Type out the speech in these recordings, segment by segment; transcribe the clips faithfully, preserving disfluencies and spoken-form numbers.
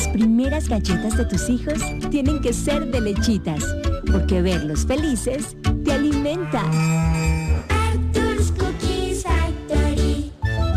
Las primeras galletas de tus hijos tienen que ser de Lechitas, porque verlos felices te alimenta. Arthur's Cookies Factory.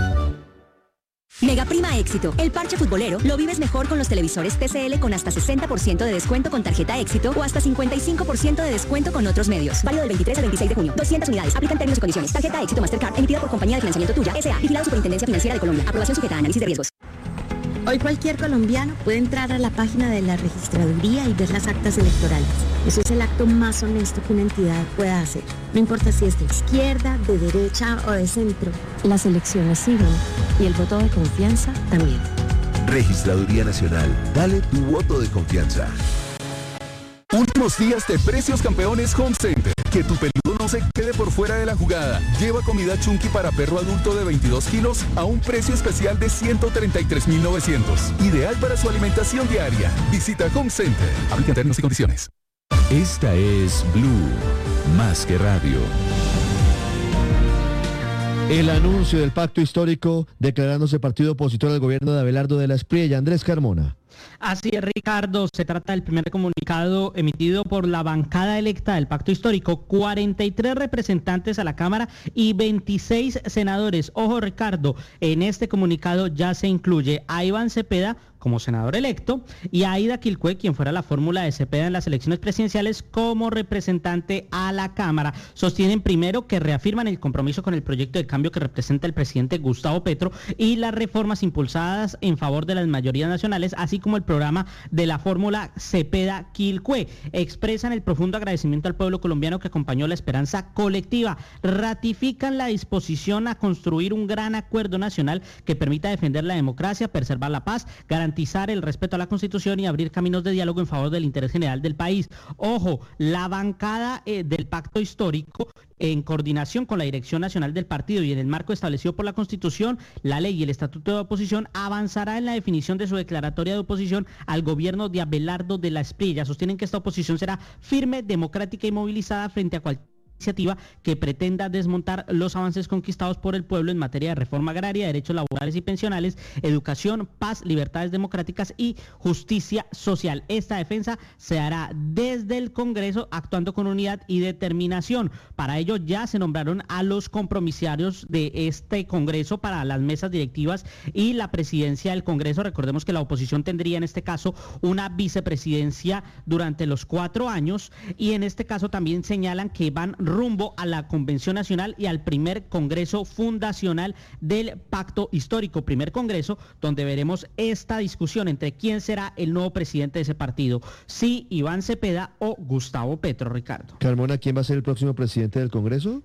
Mega Prima Éxito, el parche futbolero, lo vives mejor con los televisores T C L con hasta sesenta por ciento de descuento con tarjeta Éxito o hasta cincuenta y cinco por ciento de descuento con otros medios. Válido del veintitrés al veintiséis de junio. doscientas unidades. Aplican términos y condiciones. Tarjeta Éxito Mastercard emitida por Compañía de Financiamiento Tuya, S A Vigilado Superintendencia Financiera de Colombia. Aprobación sujeta a análisis de riesgos. Hoy cualquier colombiano puede entrar a la página de la registraduría y ver las actas electorales. Eso es el acto más honesto que una entidad pueda hacer. No importa si es de izquierda, de derecha o de centro. Las elecciones siguen y el voto de confianza también. Registraduría Nacional. Dale tu voto de confianza. Últimos días de Precios Campeones Home Center. Que tu peludo no se quede por fuera de la jugada. Lleva comida Chunky para perro adulto de veintidós kilos a un precio especial de ciento treinta y tres mil novecientos. Ideal para su alimentación diaria. Visita Home Center. Aplica términos y condiciones. Esta es Blue, más que radio. El anuncio del pacto histórico declarándose partido opositor al gobierno de Abelardo de la Espriella. Andrés Carmona. Así es, Ricardo, se trata del primer comunicado emitido por la bancada electa del pacto histórico, cuarenta y tres representantes a la Cámara y veintiséis senadores. Ojo, Ricardo, en este comunicado ya se incluye a Iván Cepeda como senador electo y a Aida Quilcue, quien fuera la fórmula de Cepeda en las elecciones presidenciales, como representante a la Cámara. Sostienen primero que reafirman el compromiso con el proyecto de cambio que representa el presidente Gustavo Petro y las reformas impulsadas en favor de las mayorías nacionales, así como el programa de la fórmula Cepeda-Quilcue. Expresan el profundo agradecimiento al pueblo colombiano que acompañó la esperanza colectiva. Ratifican la disposición a construir un gran acuerdo nacional que permita defender la democracia, preservar la paz, garantizar el respeto a la Constitución y abrir caminos de diálogo en favor del interés general del país. Ojo, la bancada eh, del pacto histórico, en coordinación con la Dirección Nacional del Partido y en el marco establecido por la Constitución, la ley y el Estatuto de Oposición, avanzará en la definición de su declaratoria de oposición al gobierno de Abelardo de la Espriella. Sostienen que esta oposición será firme, democrática y movilizada frente a cualquier iniciativa que pretenda desmontar los avances conquistados por el pueblo en materia de reforma agraria, derechos laborales y pensionales, educación, paz, libertades democráticas y justicia social. Esta defensa se hará desde el Congreso, actuando con unidad y determinación. Para ello ya se nombraron a los compromisarios de este Congreso para las mesas directivas y la presidencia del Congreso. Recordemos que la oposición tendría en este caso una vicepresidencia durante los cuatro años y en este caso también señalan que van rumbo a la Convención Nacional y al primer Congreso Fundacional del Pacto Histórico, primer Congreso donde veremos esta discusión entre quién será el nuevo presidente de ese partido, si Iván Cepeda o Gustavo Petro, Ricardo. Carmona, ¿quién va a ser el próximo presidente del Congreso?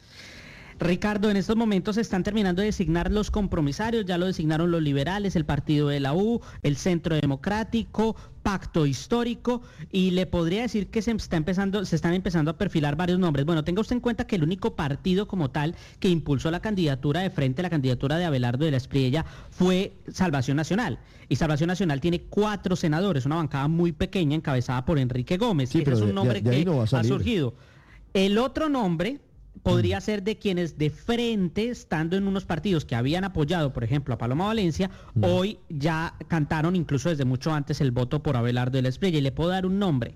Ricardo, en estos momentos se están terminando de designar los compromisarios, ya lo designaron los liberales, el partido de la U, el Centro Democrático, Pacto Histórico, y le podría decir que se está empezando, se están empezando a perfilar varios nombres. Bueno, tenga usted en cuenta que el único partido como tal que impulsó la candidatura de frente, la candidatura de Abelardo de la Espriella, fue Salvación Nacional. Y Salvación Nacional tiene cuatro senadores, una bancada muy pequeña encabezada por Enrique Gómez. Sí, Ese es un nombre de, de que no ha surgido. El otro nombre podría ser de quienes de frente, estando en unos partidos que habían apoyado, por ejemplo, a Paloma Valencia, mm. hoy ya cantaron incluso desde mucho antes el voto por Abelardo de la Espriella. Y le puedo dar un nombre.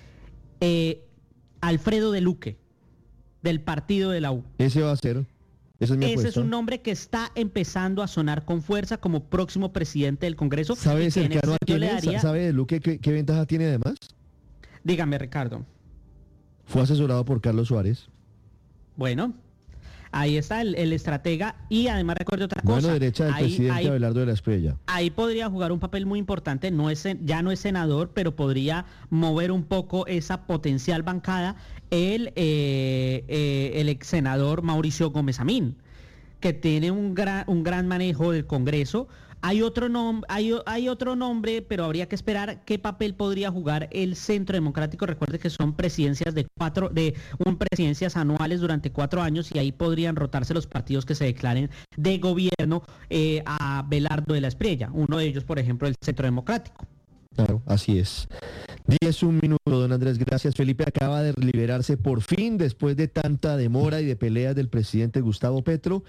Eh, Alfredo de Luque, del partido de la U. Ese va a ser. Ese es, mi Ese es un nombre que está empezando a sonar con fuerza como próximo presidente del Congreso. ¿Sabe cercano a quién es? Daría... ¿Sabe de Luque qué, qué ventaja tiene además? Dígame, Ricardo. Fue asesorado por Carlos Suárez. Bueno, ahí está el, el estratega y además recuerde otra Mano cosa. Mano derecha del ahí, presidente ahí, Abelardo de la Espriella. Ahí podría jugar un papel muy importante, no es, ya no es senador, pero podría mover un poco esa potencial bancada el, eh, eh, el ex senador Mauricio Gómez Amín, que tiene un gran, un gran manejo del Congreso. Hay otro nombre, hay, hay otro nombre, pero habría que esperar qué papel podría jugar el Centro Democrático. Recuerde que son presidencias de cuatro, de un presidencias anuales durante cuatro años y ahí podrían rotarse los partidos que se declaren de gobierno eh, a Abelardo de la Espriella. Uno de ellos, por ejemplo, el Centro Democrático. Claro, así es. diez, un minuto, don Andrés, gracias. Felipe acaba de liberarse por fin después de tanta demora y de peleas del presidente Gustavo Petro.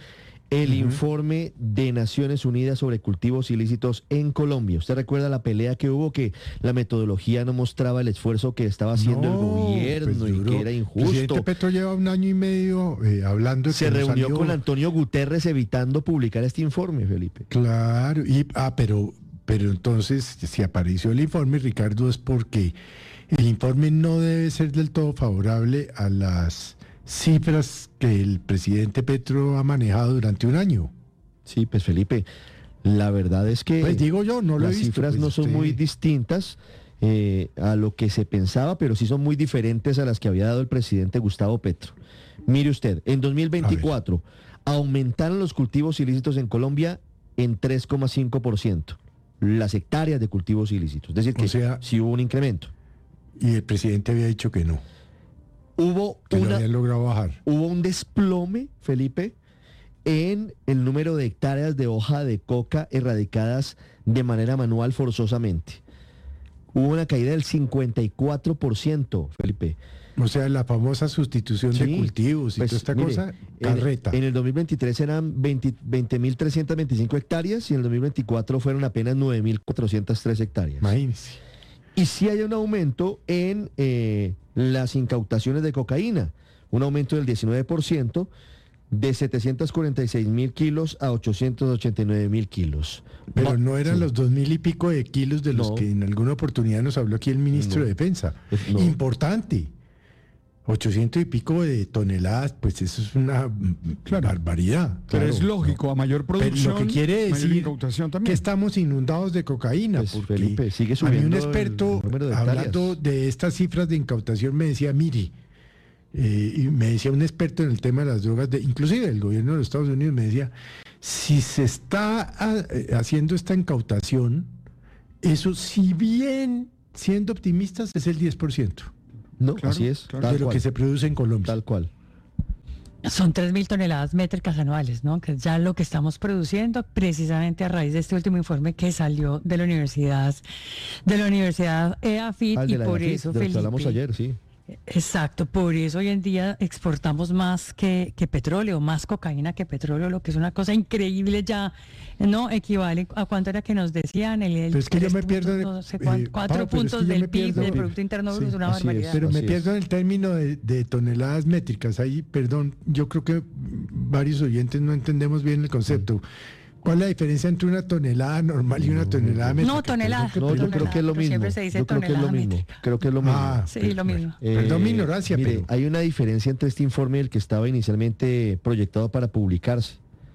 el Ujú. informe de Naciones Unidas sobre cultivos ilícitos en Colombia. ¿Usted recuerda la pelea que hubo, que la metodología no mostraba el esfuerzo que estaba haciendo el No, gobierno pues y duró- que era El presidente injusto? Petro lleva un año y medio eh, hablando de Se que no reunió salió- con Antonio Guterres evitando publicar este informe, Felipe. Claro, y ah, pero, pero entonces, si apareció el informe, Ricardo, es porque el informe no debe ser del todo favorable a las cifras que el presidente Petro ha manejado durante un año. Sí, pues Felipe, la verdad es que Pues digo yo, no lo he las visto. cifras pues, no son usted- muy distintas eh, a lo que se pensaba, pero sí son muy diferentes a las que había dado el presidente Gustavo Petro. Mire usted, en dos mil veinticuatro aumentaron los cultivos ilícitos en Colombia en tres coma cinco por ciento, las hectáreas de cultivos ilícitos. Es decir, O que sea- sí hubo un incremento. Y el presidente había dicho que no, Hubo que lo una, habían logrado bajar. hubo un desplome, Felipe, en el número de hectáreas de hoja de coca erradicadas de manera manual forzosamente. Hubo una caída del cincuenta y cuatro por ciento, Felipe. O sea, la famosa sustitución de Sí, cultivos y pues, toda esta mire, cosa, en- carreta. En, el dos mil veintitrés eran veinte mil trescientas veinticinco hectáreas y en el dos mil veinticuatro fueron apenas nueve mil cuatrocientas tres hectáreas. Imagínense. Y sí hay un aumento en eh, las incautaciones de cocaína, un aumento del diecinueve por ciento, de setecientos cuarenta y seis mil kilos a ochocientos ochenta y nueve mil kilos. Pero Va- no eran sí. los dos mil y pico de kilos de los No. que en alguna oportunidad nos habló aquí el ministro No. de Defensa. Es- no. Importante. ochocientos y pico de toneladas, pues eso es una mm, barbaridad. Pero Claro, es lógico, a mayor Pero producción, lo que quiere mayor decir incautación que también. estamos inundados de cocaína. Pues, porque Felipe, sigue a mí subiendo un el experto, número de hectáreas. hablando de estas cifras de incautación, me decía, mire, eh, y me decía un experto en el tema de las drogas, de, inclusive el gobierno de los Estados Unidos, me decía, si se está ah, eh, haciendo esta incautación, eso, si bien siendo optimistas, es el diez por ciento No, Claro, así es. claro. Tal de lo cual, que se produce en Colombia. tal cual. Son tres mil toneladas métricas anuales, ¿no? Que es ya lo que estamos produciendo precisamente a raíz de este último informe que salió de la universidad, de la universidad EAFIT, Ah, el y de la por EAFIT, eso, de lo que Felipe, hablamos ayer, sí. exacto, por eso hoy en día exportamos más que, que petróleo, más cocaína que petróleo, lo que es una cosa increíble ya, ¿no? Equivale a cuánto era que nos decían, el, el Pero es que yo tres me pierdo puntos, en- no sé eh, cuán- cuatro Pau, pero es que puntos yo del me P I B, pierdo- del Producto Interno Bruto, Sí, es una así es. barbaridad. Pero me Así pierdo en el término de, de toneladas métricas. Ahí, perdón, yo creo que varios oyentes no entendemos bien el concepto. ¿Cuál es la diferencia entre una tonelada normal y una tonelada métrica? No, tonelada. No, yo Tonelada, creo que es lo pero mismo. siempre se dice Yo creo que es lo tonelada mismo. métrica. Creo que es lo mismo. Ah, Sí, pues, lo bueno. mismo. Perdón mi ignorancia, mire, pero... hay una diferencia entre este informe y el que estaba inicialmente proyectado para publicarse.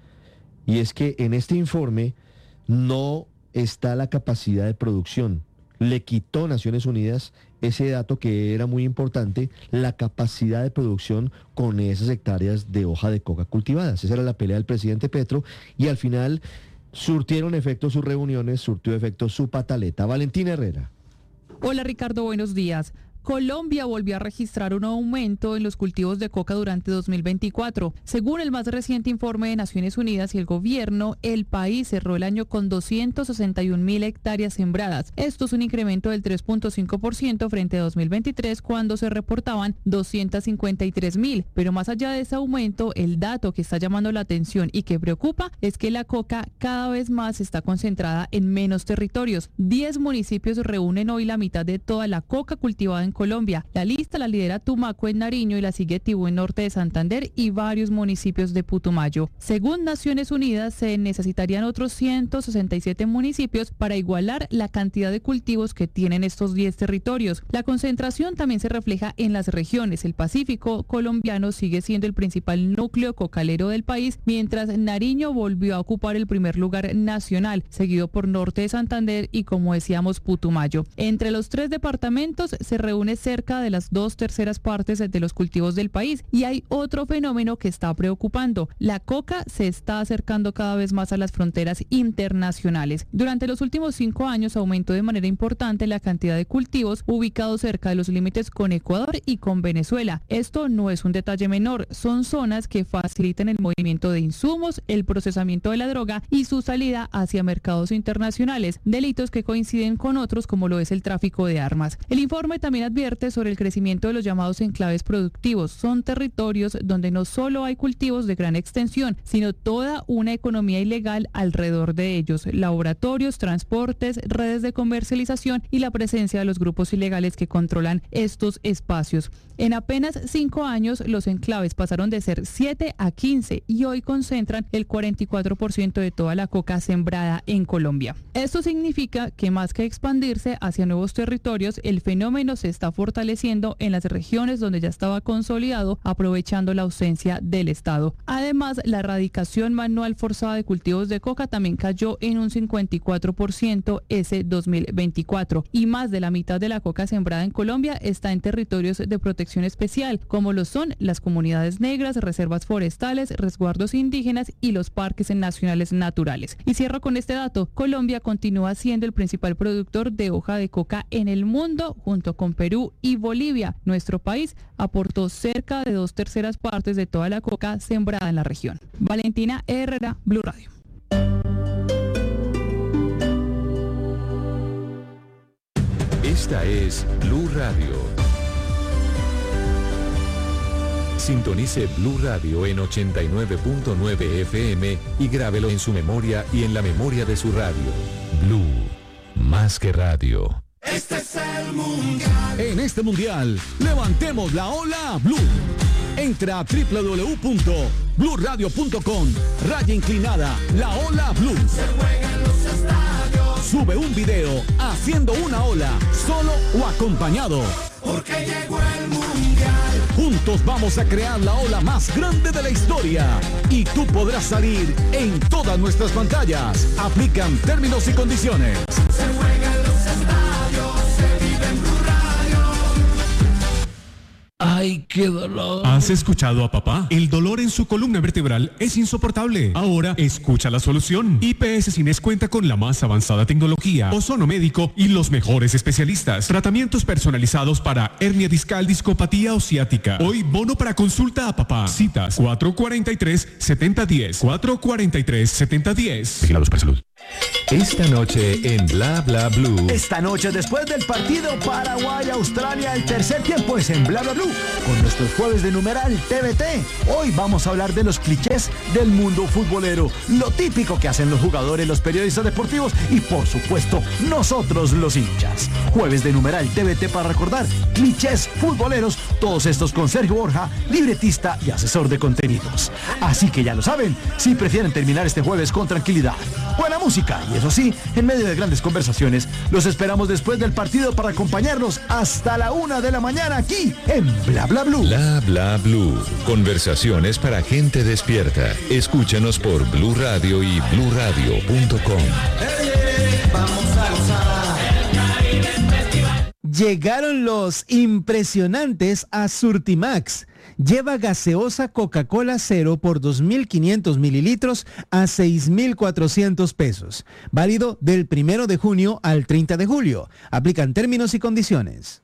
Y es que en este informe no está la capacidad de producción. Le quitó Naciones Unidas ese dato que era muy importante, la capacidad de producción con esas hectáreas de hoja de coca cultivadas. Esa era la pelea del presidente Petro y al final surtieron efecto sus reuniones, surtió efecto su pataleta. Valentina Herrera. Hola Ricardo, buenos días. Colombia volvió a registrar un aumento en los cultivos de coca durante dos mil veinticuatro. Según el más reciente informe de Naciones Unidas y el gobierno, el país cerró el año con doscientas sesenta y un mil hectáreas sembradas. Esto es un incremento del tres punto cinco por ciento frente a dos mil veintitrés, cuando se reportaban doscientas cincuenta y tres mil. Pero más allá de ese aumento, el dato que está llamando la atención y que preocupa es que la coca cada vez más está concentrada en menos territorios. diez municipios reúnen hoy la mitad de toda la coca cultivada en Colombia. La lista la lidera Tumaco en Nariño y la sigue Tibú en norte de Santander y varios municipios de Putumayo. Según Naciones Unidas, se necesitarían otros ciento sesenta y siete municipios para igualar la cantidad de cultivos que tienen estos diez territorios. La concentración también se refleja en las regiones. El Pacífico colombiano sigue siendo el principal núcleo cocalero del país, mientras Nariño volvió a ocupar el primer lugar nacional, seguido por norte de Santander y, como decíamos, Putumayo. Entre los tres departamentos se reúne cerca de las dos terceras partes de los cultivos del país. Y hay otro fenómeno que está preocupando. La coca se está acercando cada vez más a las fronteras internacionales. Durante los últimos cinco años aumentó de manera importante la cantidad de cultivos ubicados cerca de los límites con Ecuador y con Venezuela. Esto no es un detalle menor, son zonas que facilitan el movimiento de insumos, el procesamiento de la droga y su salida hacia mercados internacionales, delitos que coinciden con otros como lo es el tráfico de armas. El informe también advierte sobre el crecimiento de los llamados enclaves productivos. Son territorios donde no solo hay cultivos de gran extensión, sino toda una economía ilegal alrededor de ellos, laboratorios, transportes, redes de comercialización y la presencia de los grupos ilegales que controlan estos espacios. En apenas cinco años, los enclaves pasaron de ser siete a quince y hoy concentran el cuarenta y cuatro por ciento de toda la coca sembrada en Colombia. Esto significa que más que expandirse hacia nuevos territorios, el fenómeno se está fortaleciendo en las regiones donde ya estaba consolidado, aprovechando la ausencia del Estado. Además, la erradicación manual forzada de cultivos de coca también cayó en un cincuenta y cuatro por ciento ese dos mil veinticuatro y más de la mitad de la coca sembrada en Colombia está en territorios de protección especial, como lo son las comunidades negras, reservas forestales, resguardos indígenas y los parques nacionales naturales. Y cierro con este dato: Colombia continúa siendo el principal productor de hoja de coca en el mundo, junto con Perú y Bolivia. Nuestro país aportó cerca de dos terceras partes de toda la coca sembrada en la región. Valentina Herrera, Blue Radio. Esta es Blue Radio. Sintonice Blue Radio en ochenta y nueve punto nueve F M y grábelo en su memoria y en la memoria de su radio. Blue, más que radio. Este es el mundial. En este mundial, levantemos la ola Blue. Entra a doble u doble u doble u punto blue radio punto com, raya inclinada, la ola Blue. Se juega en los estadios. Sube un video haciendo una ola, solo o acompañado. Porque llegó el mundial. Juntos vamos a crear la ola más grande de la historia. Y tú podrás salir en todas nuestras pantallas. Aplican términos y condiciones. Se juega en los estadios, se vive en Blue Radio. ¡Ay, qué dolor! ¿Has escuchado a papá? El dolor en su columna vertebral es insoportable. Ahora escucha la solución. I P S Cines cuenta con la más avanzada tecnología, ozono médico y los mejores especialistas. Tratamientos personalizados para hernia discal, discopatía o ciática. Hoy bono para consulta a papá. Citas cuatro cuarenta y tres, setenta diez. cuatro cuarenta y tres, setenta diez. Vigilados por salud. Esta noche en Bla Bla Blue. Esta noche después del partido Paraguay-Australia, el tercer tiempo es en Bla Bla Blue con nuestros jueves de numeral T V T. Hoy vamos a hablar de los clichés del mundo futbolero, lo típico que hacen los jugadores, los periodistas deportivos y por supuesto nosotros los hinchas. Jueves de numeral T V T para recordar clichés futboleros, todos estos con Sergio Borja, libretista y asesor de contenidos. Así que ya lo saben, si prefieren terminar este jueves con tranquilidad, buena música y eso sí, en medio de grandes conversaciones, los esperamos después del partido para acompañarnos hasta la una de la mañana aquí en Bla Bla Blue. Bla Bla Blue. Conversaciones para gente despierta. Escúchanos por Blue Radio y blue radio punto com. Vamos a gozar. Llegaron los impresionantes a Surtimax. Lleva gaseosa Coca-Cola cero por dos mil quinientos mililitros a seis mil cuatrocientos pesos. Válido del primero de junio al treinta de julio. Aplican términos y condiciones.